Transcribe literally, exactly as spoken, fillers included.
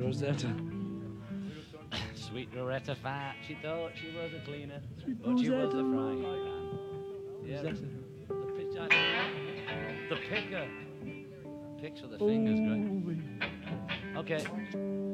Rosetta. Sweet Rosetta Fat, she thought she was a cleaner, Sweet but she was Rosetta. a frying pan. Yeah, Rosetta. the, pitch, the picker. Picks with the fingers, great. Okay.